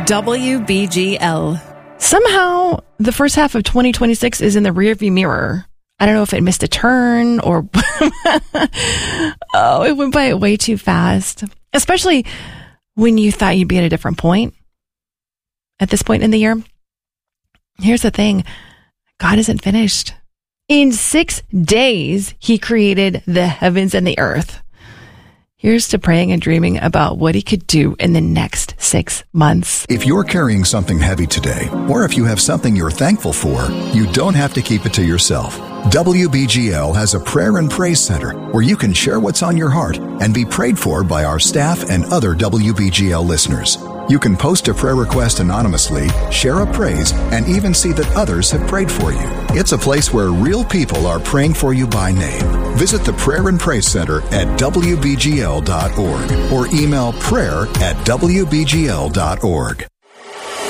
WBGL. Somehow, the first half of 2026 is in the rearview mirror. I don't know if it missed a turn or it went by way too fast. Especially when you thought you'd be at a different point at this point in the year. Here's the thing. God isn't finished. In 6 days, he created the heavens and the earth. Here's to praying and dreaming about what he could do in the next 6 months. If you're carrying something heavy today, or if you have something you're thankful for, you don't have to keep it to yourself. WBGL has a prayer and praise center where you can share what's on your heart and be prayed for by our staff and other WBGL listeners. You can post a prayer request anonymously, share a praise, and even see that others have prayed for you. It's a place where real people are praying for you by name. Visit the Prayer and Praise Center at WBGL.org or email prayer@WBGL.org.